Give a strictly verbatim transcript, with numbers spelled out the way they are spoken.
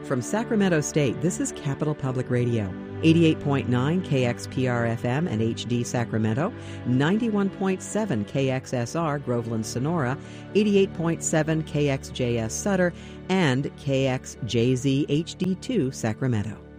From Sacramento State, this is Capital Public Radio. eighty-eight point nine K X P R F M and H D Sacramento, ninety-one point seven K X S R Groveland Sonora, eighty-eight point seven K X J S Sutter, and K X J Z H D two Sacramento.